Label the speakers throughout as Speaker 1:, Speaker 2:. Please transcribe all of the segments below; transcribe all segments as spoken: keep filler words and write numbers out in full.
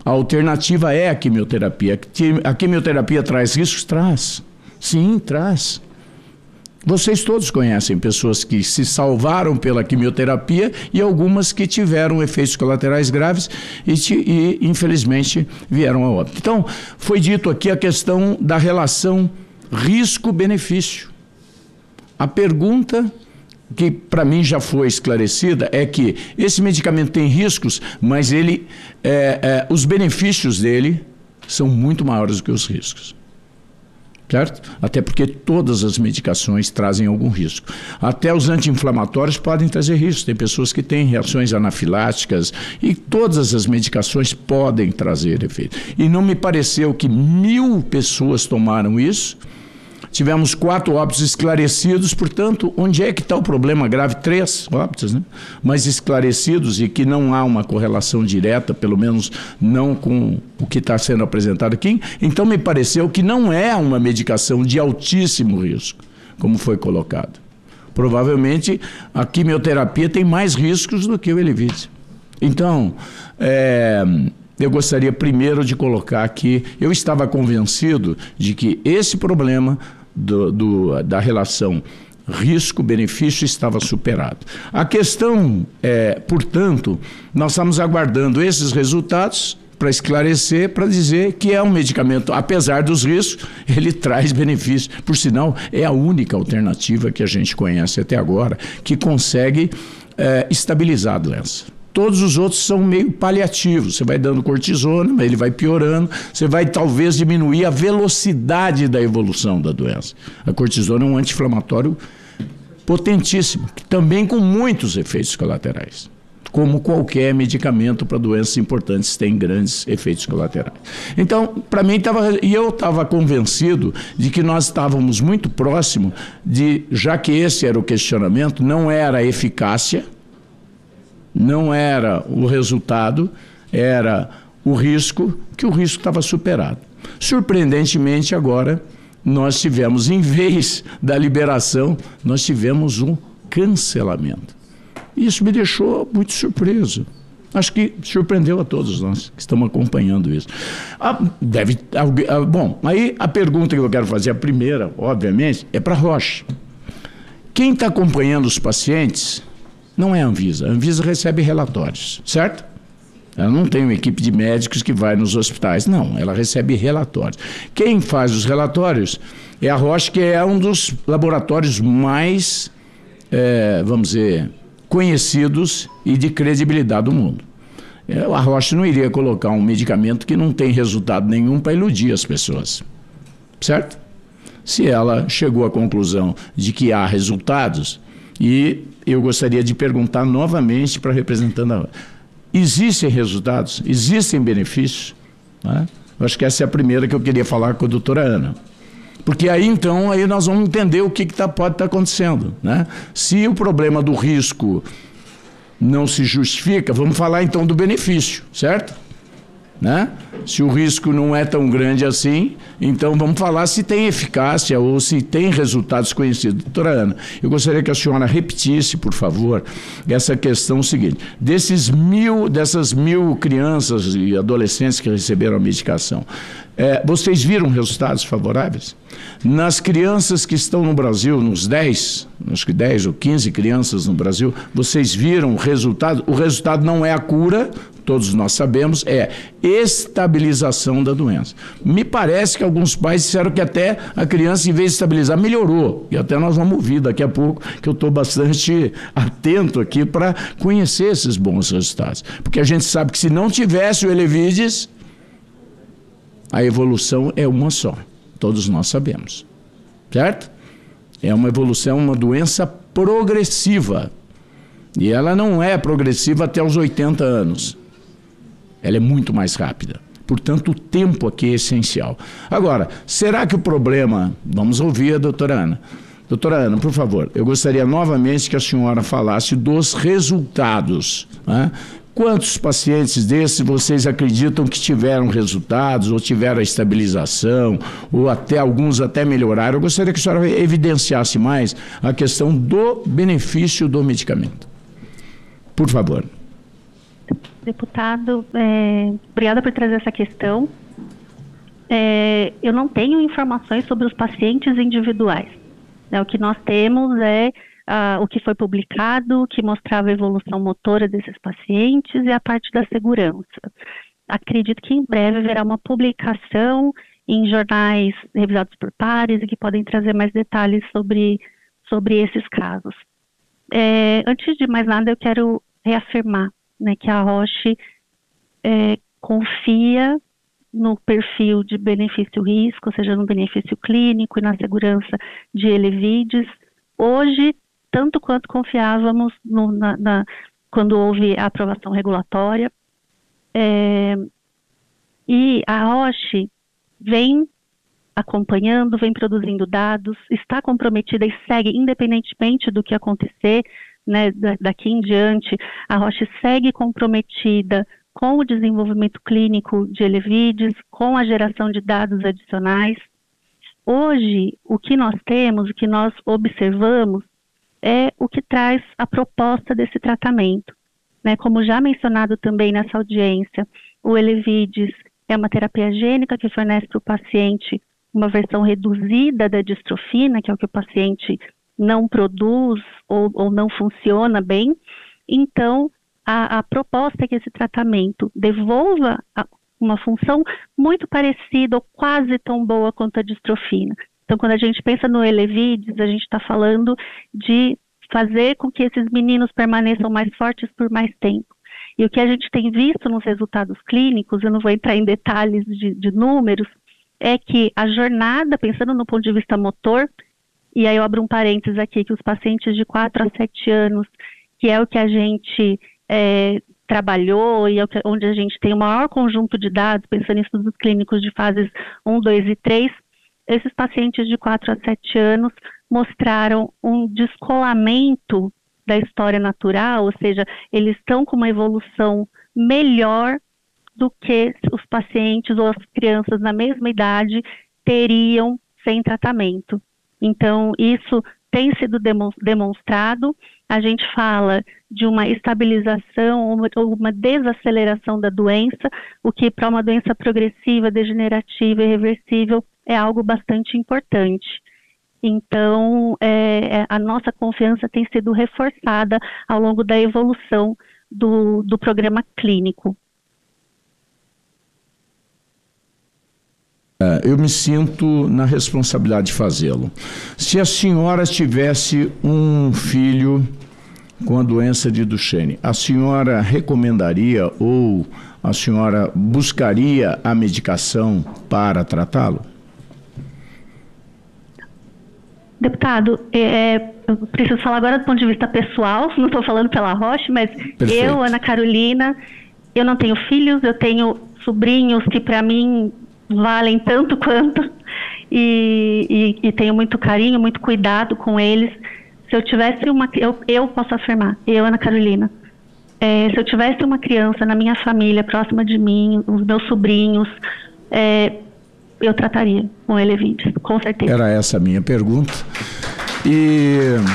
Speaker 1: A alternativa é a quimioterapia. A quimioterapia traz riscos? Traz. Sim, traz. Vocês todos conhecem pessoas que se salvaram pela quimioterapia e algumas que tiveram efeitos colaterais graves e, e infelizmente, vieram a óbito. Então, foi dito aqui a questão da relação risco-benefício. A pergunta que para mim já foi esclarecida é que esse medicamento tem riscos, mas ele, é, é, os benefícios dele são muito maiores do que os riscos. Certo? Até porque todas as medicações trazem algum risco. Até os anti-inflamatórios podem trazer risco. Tem pessoas que têm reações anafiláticas e todas as medicações podem trazer efeito. E não me pareceu que mil pessoas tomaram isso. Tivemos quatro óbitos esclarecidos, portanto, onde é que está o problema grave? Três óbitos, né? Mas esclarecidos e que não há uma correlação direta, pelo menos não com o que está sendo apresentado aqui. Então, me pareceu que não é uma medicação de altíssimo risco, como foi colocado. Provavelmente, a quimioterapia tem mais riscos do que o Elevide. Então, é... eu gostaria primeiro de colocar que eu estava convencido de que esse problema do, do, da relação risco-benefício estava superado. A questão é, portanto, nós estamos aguardando esses resultados para esclarecer, para dizer que é um medicamento, apesar dos riscos, ele traz benefícios. Por sinal, é a única alternativa que a gente conhece até agora que consegue é, estabilizar a doença. Todos os outros são meio paliativos. Você vai dando cortisona, mas ele vai piorando. Você vai talvez diminuir a velocidade da evolução da doença. A cortisona é um anti-inflamatório potentíssimo, também com muitos efeitos colaterais. Como qualquer medicamento para doenças importantes tem grandes efeitos colaterais. Então, para mim, tava, e eu estava convencido de que nós estávamos muito próximo de, já que esse era o questionamento, não era a eficácia, não era o resultado, era o risco, que o risco estava superado. Surpreendentemente, agora, nós tivemos, em vez da liberação, nós tivemos um cancelamento. Isso me deixou muito surpreso. Acho que surpreendeu a todos nós que estamos acompanhando isso. Ah, deve, ah, bom, aí a pergunta que eu quero fazer, a primeira, obviamente, é para a Roche. Quem está acompanhando os pacientes não é a Anvisa. A Anvisa recebe relatórios, certo? Ela não tem uma equipe de médicos que vai nos hospitais, não. Ela recebe relatórios. Quem faz os relatórios é a Roche, que é um dos laboratórios mais, é, vamos dizer, conhecidos e de credibilidade do mundo. A Roche não iria colocar um medicamento que não tem resultado nenhum para iludir as pessoas, certo? Se ela chegou à conclusão de que há resultados, e eu gostaria de perguntar novamente para a representante da Roche, existem resultados? Existem benefícios? Né? Eu acho que essa é a primeira que eu queria falar com a doutora Ana. Porque aí, então, aí nós vamos entender o que, que tá, pode estar tá acontecendo. Né? Se o problema do risco não se justifica, vamos falar, então, do benefício, certo? Né? Se o risco não é tão grande assim, então vamos falar se tem eficácia ou se tem resultados conhecidos. Doutora Ana, eu gostaria que a senhora repetisse, por favor, essa questão seguinte. Desses mil, dessas mil crianças e adolescentes que receberam a medicação, é, vocês viram resultados favoráveis? Nas crianças que estão no Brasil, nos dez, acho que dez ou quinze crianças no Brasil, vocês viram o resultado? O resultado não é a cura, todos nós sabemos, é estabilização da doença. Me parece que alguns pais disseram que até a criança, em vez de estabilizar, melhorou. E até nós vamos ouvir daqui a pouco, que eu estou bastante atento aqui para conhecer esses bons resultados. Porque a gente sabe que se não tivesse o Elevides, a evolução é uma só. Todos nós sabemos. Certo? É uma evolução, uma doença progressiva. E ela não é progressiva até os oitenta anos. Ela é muito mais rápida. Portanto, o tempo aqui é essencial. Agora, será que o problema... Vamos ouvir a doutora Ana. Doutora Ana, por favor, eu gostaria novamente que a senhora falasse dos resultados. Né? Quantos pacientes desses vocês acreditam que tiveram resultados, ou tiveram a estabilização, ou até alguns até melhoraram? Eu gostaria que a senhora evidenciasse mais a questão do benefício do medicamento. Por favor.
Speaker 2: Deputado, é, obrigada por trazer essa questão. É, eu não tenho informações sobre os pacientes individuais. Né? O que nós temos é ah, o que foi publicado, que mostrava a evolução motora desses pacientes e a parte da segurança. Acredito que em breve haverá uma publicação em jornais revisados por pares e que podem trazer mais detalhes sobre, sobre esses casos. É, antes de mais nada, eu quero reafirmar, né, que a Roche é, confia no perfil de benefício-risco, ou seja, no benefício clínico e na segurança de Elevides, hoje, tanto quanto confiávamos no, na, na, quando houve a aprovação regulatória. É, e a Roche vem acompanhando, vem produzindo dados, está comprometida e segue, independentemente do que acontecer, né, daqui em diante, a Roche segue comprometida com o desenvolvimento clínico de Elevides, com a geração de dados adicionais. Hoje, o que nós temos, o que nós observamos, é o que traz a proposta desse tratamento. Né, como já mencionado também nessa audiência, o Elevides é uma terapia gênica que fornece para o paciente uma versão reduzida da distrofina, que é o que o paciente não produz ou, ou não funciona bem. Então, a, a proposta é que esse tratamento devolva a, uma função muito parecida ou quase tão boa quanto a distrofina. Então, quando a gente pensa no Elevides, a gente está falando de fazer com que esses meninos permaneçam mais fortes por mais tempo. E o que a gente tem visto nos resultados clínicos, eu não vou entrar em detalhes de, de números, é que a jornada, pensando no ponto de vista motor, e aí eu abro um parênteses aqui, que os pacientes de quatro a sete anos, que é o que a gente é, trabalhou e é o que, onde a gente tem o maior conjunto de dados, pensando em estudos clínicos de fases um, dois e três, esses pacientes de quatro a sete anos mostraram um descolamento da história natural, ou seja, eles estão com uma evolução melhor do que os pacientes ou as crianças na mesma idade teriam sem tratamento. Então, isso tem sido demonstrado. A gente fala de uma estabilização ou uma desaceleração da doença, o que para uma doença progressiva, degenerativa e reversível é algo bastante importante. Então, é, a nossa confiança tem sido reforçada ao longo da evolução do, do programa clínico.
Speaker 1: Eu me sinto na responsabilidade de fazê-lo. Se a senhora tivesse um filho com a doença de Duchenne, a senhora recomendaria ou a senhora buscaria a medicação para tratá-lo?
Speaker 2: Deputado, é, eu preciso falar agora do ponto de vista pessoal, não estou falando pela Roche, mas Perfeito. Eu, Ana Carolina, eu não tenho filhos, eu tenho sobrinhos que para mim valem tanto quanto e, e, e tenho muito carinho, muito cuidado com eles. Se eu tivesse uma, eu, eu posso afirmar, eu, Ana Carolina, é, se eu tivesse uma criança na minha família, próxima de mim, os meus sobrinhos, é, eu trataria com Elevides, com certeza.
Speaker 1: Era essa a minha pergunta. E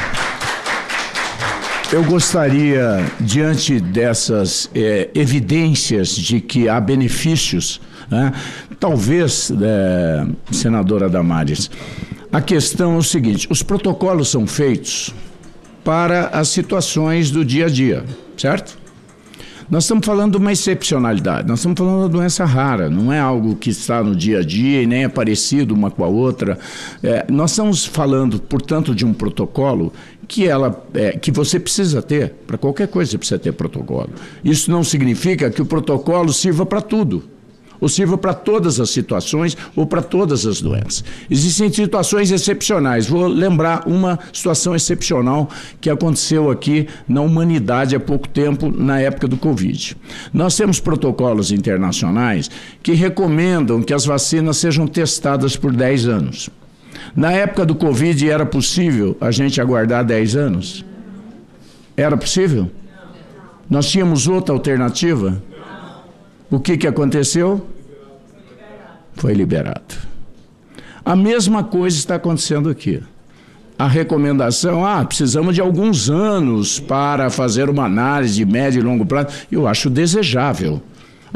Speaker 1: eu gostaria, diante dessas é, evidências de que há benefícios, né, talvez, é, senadora Damares, a questão é o seguinte: os protocolos são feitos para as situações do dia a dia, certo? Nós estamos falando de uma excepcionalidade, nós estamos falando de uma doença rara, não é algo que está no dia a dia e nem é parecido uma com a outra. É, nós estamos falando, portanto, de um protocolo que, ela, é, que você precisa ter, para qualquer coisa você precisa ter protocolo. Isso não significa que o protocolo sirva para tudo, ou sirva para todas as situações ou para todas as doenças. Existem situações excepcionais. Vou lembrar uma situação excepcional que aconteceu aqui na humanidade há pouco tempo, na época do Covid. Nós temos protocolos internacionais que recomendam que as vacinas sejam testadas por dez anos. Na época do Covid era possível a gente aguardar dez anos? Era possível? Nós tínhamos outra alternativa? O que que aconteceu? Foi liberado. A mesma coisa está acontecendo aqui. a recomendação, ah, precisamos de alguns anos para fazer uma análise de médio e longo prazo, eu acho desejável.